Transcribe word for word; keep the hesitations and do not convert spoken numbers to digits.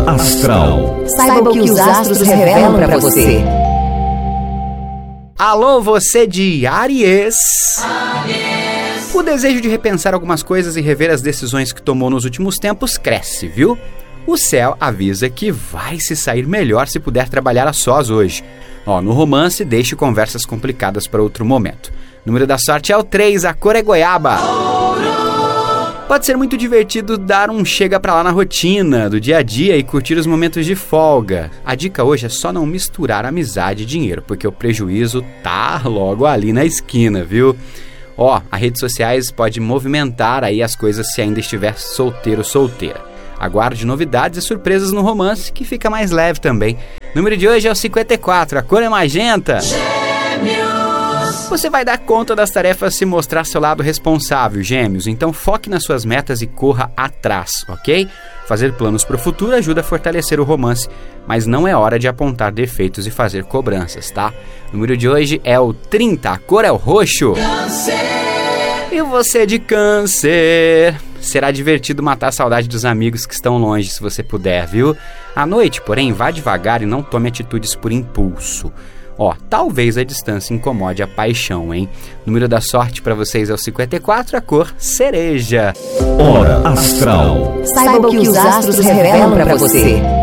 Astral. Saiba o que os astros revelam para você. Alô, você de Áries. Áries. O desejo de repensar algumas coisas e rever as decisões que tomou nos últimos tempos cresce, viu? O céu avisa que vai se sair melhor se puder trabalhar a sós hoje. Ó, no romance, deixe conversas complicadas para outro momento. O número da sorte é o três, a cor é goiaba. Pode ser muito divertido dar um chega pra lá na rotina do dia a dia e curtir os momentos de folga. A dica hoje é só não misturar amizade e dinheiro, porque o prejuízo tá logo ali na esquina, viu? Ó, as redes sociais pode movimentar aí as coisas se ainda estiver solteiro ou solteira. Aguarde novidades e surpresas no romance, que fica mais leve também. O número de hoje é o cinquenta e quatro, a cor é magenta. Você vai dar conta das tarefas se mostrar seu lado responsável, Gêmeos, então foque nas suas metas e corra atrás, ok? Fazer planos para o futuro ajuda a fortalecer o romance, mas não é hora de apontar defeitos e fazer cobranças, tá? O número de hoje é o trinta, a cor é o roxo. Câncer. E você de Câncer? Será divertido matar a saudade dos amigos que estão longe, se você puder, viu? À noite, porém, vá devagar e não tome atitudes por impulso. Ó, talvez a distância incomode a paixão, hein? O número da sorte para vocês é o cinquenta e quatro, a cor cereja. Hora Astral. Saiba o que os astros revelam para você.